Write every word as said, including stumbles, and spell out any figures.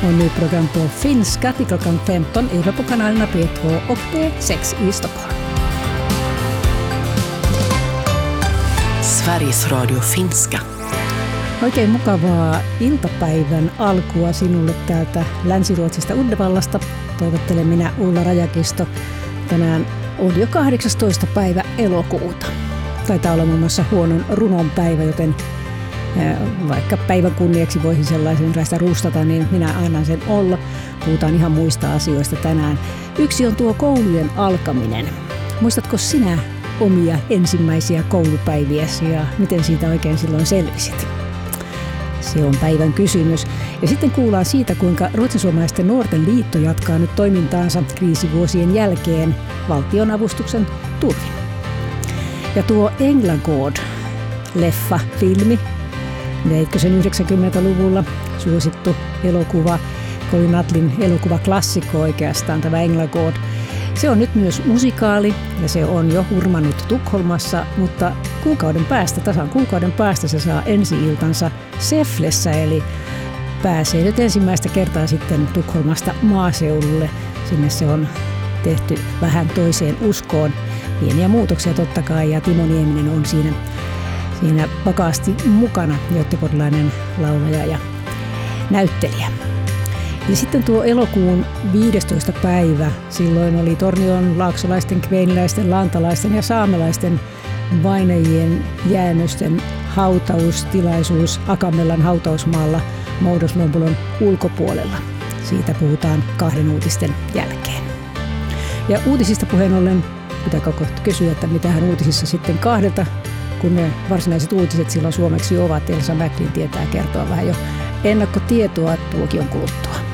Och nu program på finska till klockan femton över på kanalerna P två och P sex i Stockholm. Sveriges Radio Finska. Oikein mukavaa iltapäivän alkua sinulle täältä Länsi-Ruotsista Uddevallasta. Toivottelen minä Ulla Rajakisto. Tänään on jo kahdeksastoista päivä elokuuta. Taitaa olla muun muassa huonon runon päivä, joten vaikka päivän kunniaksi voisin sellaisen ruustata, niin minä annan sen olla. Puhutaan ihan muista asioista tänään. Yksi on tuo koulujen alkaminen. Muistatko sinä omia ensimmäisiä koulupäiviäsi ja miten siitä oikein silloin selvisit? Se on päivän kysymys. Ja sitten kuullaan siitä, kuinka Ruotsinsuomalaisten nuorten liitto jatkaa nyt toimintaansa kriisivuosien jälkeen valtionavustuksen turvin. Ja tuo Änglagård-leffa, filmi, veitkö sen yhdeksänkymmentäluvulla suosittu elokuva, Colin Attlin elokuvaklassikko oikeastaan tämä Änglagård. Se on nyt myös musikaali ja se on jo hurmannut Tukholmassa, mutta kuukauden päästä, tasan kuukauden päästä se saa ensi-iltansa Säfflessä, eli pääsee nyt ensimmäistä kertaa sitten Tukholmasta maaseudulle. Sinne se on tehty vähän toiseen uskoon. Pieniä muutoksia totta kai ja Timo Nieminen on siinä, siinä vakaasti mukana, göteborgilainen laulaja ja näyttelijä. Ja sitten tuo elokuun viidestoista päivä, silloin oli Tornion laaksolaisten, kveiniläisten, lantalaisten ja saamelaisten vainajien jäännösten hautaustilaisuus Akamellan hautausmaalla Moudoslompolon ulkopuolella. Siitä puhutaan kahden uutisten jälkeen. Ja uutisista puheen ollen pitää koko kysyä, että mitähän uutisissa sitten kahdelta, kun ne varsinaiset uutiset silloin suomeksi ovat. Elsa Mäklin tietää kertoa vähän jo ennakkotietoa tuokion kuluttua.